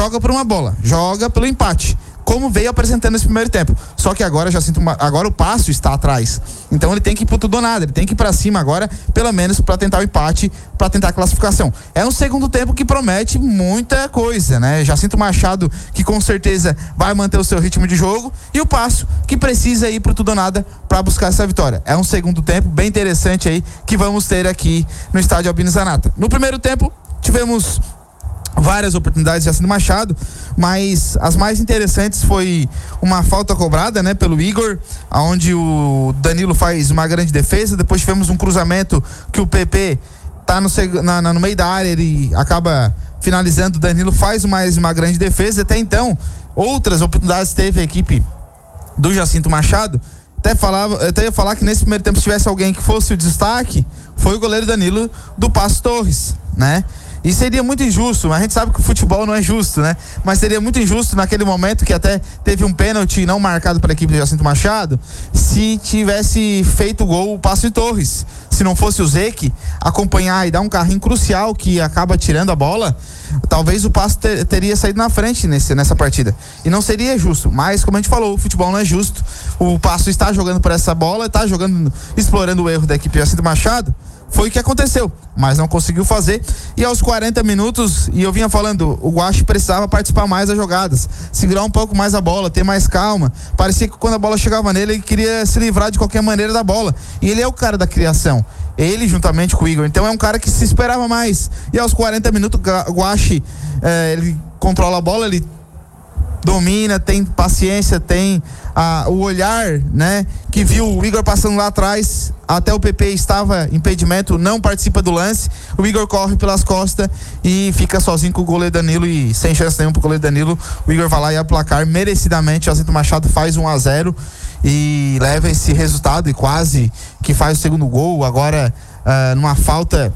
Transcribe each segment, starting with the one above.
joga por uma bola, joga pelo empate, como veio apresentando esse primeiro tempo. Só que agora agora o Paço está atrás. Então ele tem que ir por tudo ou nada, ele tem que ir pra cima agora, pelo menos para tentar o empate, para tentar a classificação. É um segundo tempo que promete muita coisa, né? Jacinto Machado, que com certeza vai manter o seu ritmo de jogo, e o Paço, que precisa ir pro tudo ou nada para buscar essa vitória. É um segundo tempo bem interessante aí que vamos ter aqui no estádio Albino Zanata. No primeiro tempo, tivemos várias oportunidades de Jacinto Machado, mas as mais interessantes foi uma falta cobrada, né, pelo Igor, onde o Danilo faz uma grande defesa. Depois tivemos um cruzamento que o PP tá no meio da área, ele acaba finalizando, o Danilo faz mais uma grande defesa. Até então, outras oportunidades teve a equipe do Jacinto Machado. Até ia falar que nesse primeiro tempo, se tivesse alguém que fosse o destaque, foi o goleiro Danilo do Paço Torres, né? E seria muito injusto, a gente sabe que o futebol não é justo, né? Mas seria muito injusto naquele momento que até teve um pênalti não marcado pela equipe do Jacinto Machado, se tivesse feito o gol o Paço de Torres. Se não fosse o Zeke acompanhar e dar um carrinho crucial que acaba tirando a bola, talvez o Paço teria saído na frente nessa partida. E não seria justo, mas como a gente falou, o futebol não é justo. O Paço está jogando por essa bola, está jogando, explorando o erro da equipe do Jacinto Machado. Foi o que aconteceu, mas não conseguiu fazer. E aos 40 minutos, e eu vinha falando, o Guache precisava participar mais das jogadas, segurar um pouco mais a bola, ter mais calma. Parecia que quando a bola chegava nele, ele queria se livrar de qualquer maneira da bola. E ele é o cara da criação, ele juntamente com o Igor. Então é um cara que se esperava mais. E aos 40 minutos, o Guache, ele controla a bola, ele domina, tem paciência, tem o olhar, né, que viu o Igor passando lá atrás, até o PP estava impedimento, não participa do lance, o Igor corre pelas costas e fica sozinho com o goleiro Danilo, e sem chance nenhuma pro goleiro Danilo, o Igor vai lá e aplacar merecidamente. O Jacinto Machado faz 1-0 e leva esse resultado, e quase que faz o segundo gol, agora numa falta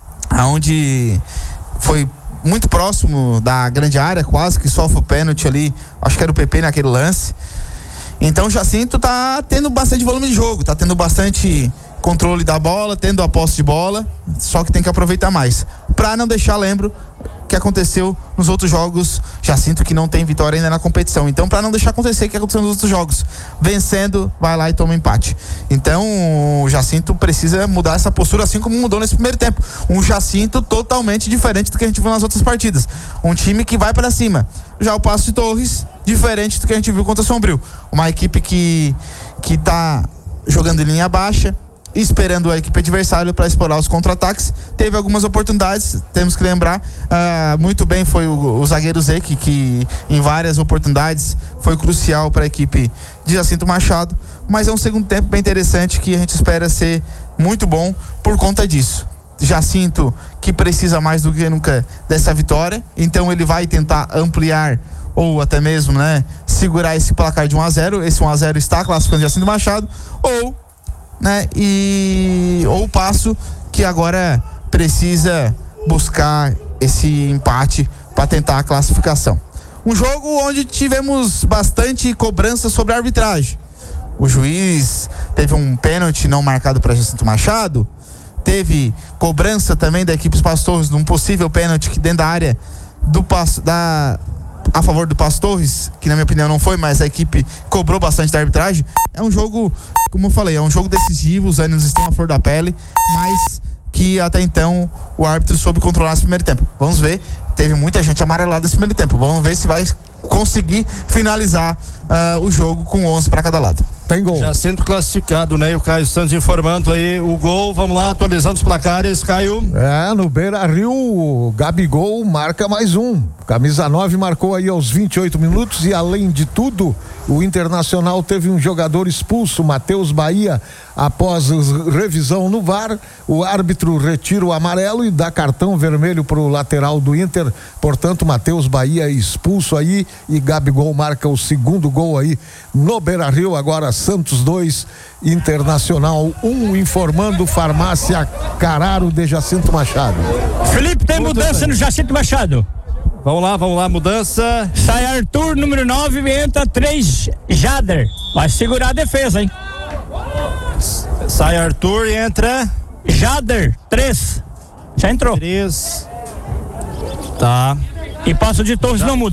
onde foi muito próximo da grande área, quase que sofre o pênalti ali, acho que era o PP naquele lance. Então o Jacinto tá tendo bastante volume de jogo, tá tendo bastante controle da bola, tendo a posse de bola, só que tem que aproveitar mais. Pra não deixar, lembro, que aconteceu nos outros jogos, Jacinto que não tem vitória ainda na competição. Então, pra não deixar acontecer o que aconteceu nos outros jogos, vencendo, vai lá e toma um empate. Então, o Jacinto precisa mudar essa postura, assim como mudou nesse primeiro tempo. Um Jacinto totalmente diferente do que a gente viu nas outras partidas. Um time que vai pra cima. Já o Paço de Torres, diferente do que a gente viu contra o Sombrio. Uma equipe que tá jogando em linha baixa, esperando a equipe adversária para explorar os contra-ataques. Teve algumas oportunidades, temos que lembrar, muito bem foi o zagueiro Zeke, que em várias oportunidades foi crucial para a equipe de Jacinto Machado, mas é um segundo tempo bem interessante que a gente espera ser muito bom por conta disso. Jacinto que precisa mais do que nunca dessa vitória, então ele vai tentar ampliar ou até mesmo, né, segurar esse placar de 1-0. Esse 1-0 está classificando Jacinto Machado, ou o Paço, que agora precisa buscar esse empate para tentar a classificação. Um jogo onde tivemos bastante cobrança sobre a arbitragem. O juiz teve um pênalti não marcado para Jacinto Machado, teve cobrança também da equipe dos Paço Torres num possível pênalti que dentro da área a favor do Paço Torres, que na minha opinião não foi, mas a equipe cobrou bastante da arbitragem. É um jogo, como eu falei, é um jogo decisivo, os ânimos estão à flor da pele, mas que até então o árbitro soube controlar esse primeiro tempo. Vamos ver, teve muita gente amarelada nesse primeiro tempo, vamos ver se vai conseguir finalizar o jogo com 11 para cada lado. Tem gol. Já sendo classificado, né? E o Caio Santos informando aí o gol. Vamos lá, atualizando os placares, Caio. No Beira-Rio, o Gabigol marca mais um. Camisa 9 marcou aí aos 28 minutos e, além de tudo, o Internacional teve um jogador expulso, Matheus Bahia, após revisão no VAR. O árbitro retira o amarelo e dá cartão vermelho pro lateral do Inter. Portanto, Matheus Bahia expulso aí e Gabigol marca o segundo gol aí no Beira-Rio. Agora Santos 2, Internacional 1, informando Farmácia Cararo de Jacinto Machado. Felipe, tem mudança no Jacinto Machado. Vamos lá, mudança. Sai Arthur, número 9, entra 3, Jader. Vai segurar a defesa, hein? Sai Arthur e entra Jader, 3. Já entrou. 3. Tá. E Paço de Torres não muda.